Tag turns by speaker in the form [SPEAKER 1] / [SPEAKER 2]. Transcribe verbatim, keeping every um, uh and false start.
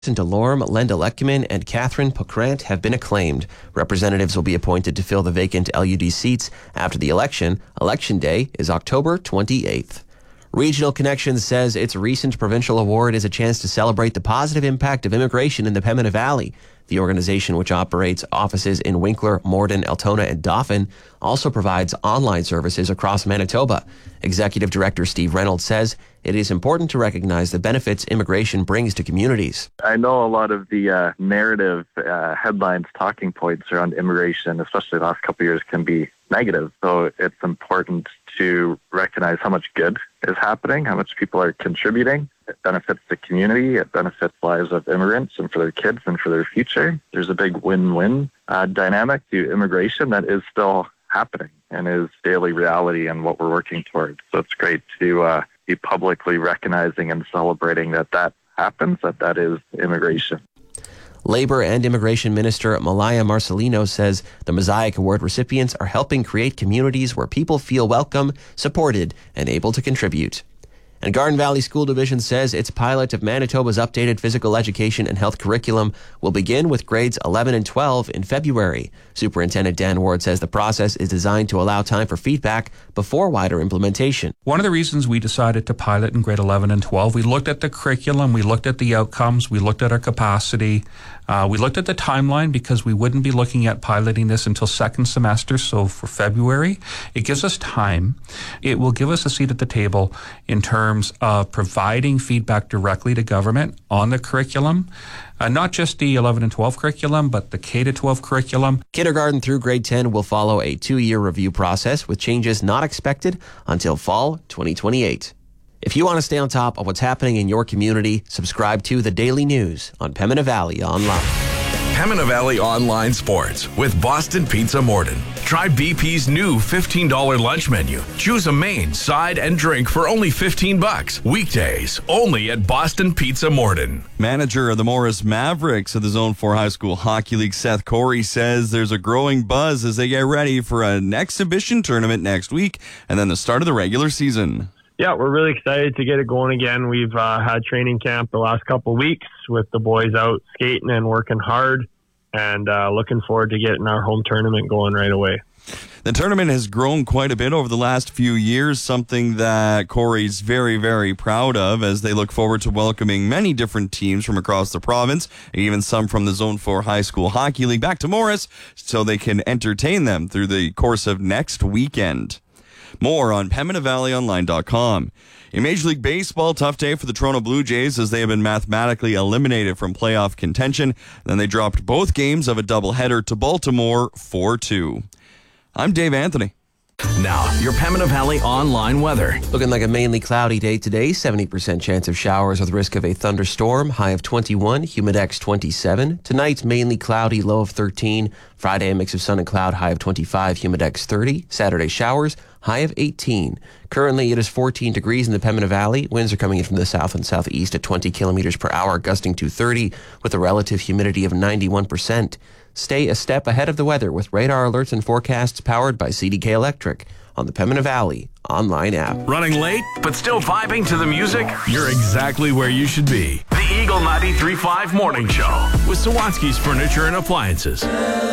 [SPEAKER 1] Delorme, Linda Leckman, and Catherine Pocrant have been acclaimed. Representatives will be appointed to fill the vacant L U D seats after the election. Election day is October twenty-eighth. Regional Connections says its recent provincial award is a chance to celebrate the positive impact of immigration in the Pembina Valley. The organization, which operates offices in Winkler, Morden, Altona, and Dauphin, also provides online services across Manitoba. Executive Director Steve Reynolds says it is important to recognize the benefits immigration brings to communities.
[SPEAKER 2] I know a lot of the uh, narrative uh, headlines, talking points around immigration, especially the last couple of years, can be negative. So it's important to recognize how much good is happening, how much people are contributing. It benefits the community, it benefits lives of immigrants and for their kids and for their future. There's a big win-win uh, dynamic to immigration that is still happening and is daily reality and what we're working towards. So it's great to uh, be publicly recognizing and celebrating that that happens, that that is immigration.
[SPEAKER 1] Labour and Immigration Minister Malaya Marcelino says the Mosaic Award recipients are helping create communities where people feel welcome, supported, and able to contribute. And Garden Valley School Division says its pilot of Manitoba's updated physical education and health curriculum will begin with grades eleven and twelve in February. Superintendent Dan Ward says the process is designed to allow time for feedback before wider implementation.
[SPEAKER 3] One of the reasons we decided to pilot in grade eleven and twelve, we looked at the curriculum, we looked at the outcomes, we looked at our capacity, uh, we looked at the timeline because we wouldn't be looking at piloting this until second semester, so for February. It gives us time. It will give us a seat at the table in terms of providing feedback directly to government on the curriculum, uh, not just the eleven and twelve curriculum, but the K to twelve curriculum.
[SPEAKER 1] Kindergarten through grade ten will follow a two-year review process with changes not expected until fall twenty twenty-eight. If you want to stay on top of what's happening in your community, subscribe to The Daily News on Pembina Valley Online.
[SPEAKER 4] Pembina Valley Online Sports with Boston Pizza Morden. Try B P's new fifteen dollars lunch menu. Choose a main, side, and drink for only fifteen bucks. Weekdays, only at Boston Pizza Morden.
[SPEAKER 5] Manager of the Morris Mavericks of the Zone four High School Hockey League, Seth Corey, says there's a growing buzz as they get ready for an exhibition tournament next week and then the start of the regular season.
[SPEAKER 6] Yeah, we're really excited to get it going again. We've uh, had training camp the last couple of weeks with the boys out skating and working hard, and uh, looking forward to getting our home tournament going right away.
[SPEAKER 5] The tournament has grown quite a bit over the last few years, something that Corey's very, very proud of as they look forward to welcoming many different teams from across the province, even some from the Zone four High School Hockey League back to Morris so they can entertain them through the course of next weekend. More on Pembina Valley Online dot com. In Major League Baseball, tough day for the Toronto Blue Jays as they have been mathematically eliminated from playoff contention. Then they dropped both games of a doubleheader to Baltimore four two. I'm Dave Anthony.
[SPEAKER 4] Now, your Pembina Valley online weather.
[SPEAKER 1] Looking like a mainly cloudy day today. seventy percent chance of showers with risk of a thunderstorm. High of twenty-one, humidex twenty-seven. Tonight, mainly cloudy, low of thirteen. Friday, a mix of sun and cloud, high of twenty-five, humidex thirty. Saturday, showers, high of eighteen. Currently, it is fourteen degrees in the Pembina Valley. Winds are coming in from the south and southeast at twenty kilometers per hour, gusting to thirty, with a relative humidity of ninety-one percent. Stay a step ahead of the weather with radar alerts and forecasts powered by C D K Electric on the Pembina Valley online app.
[SPEAKER 4] Running late, but still vibing to the music? You're exactly where you should be. The Eagle ninety-three point five Morning Show with Sawatsky's Furniture and Appliances.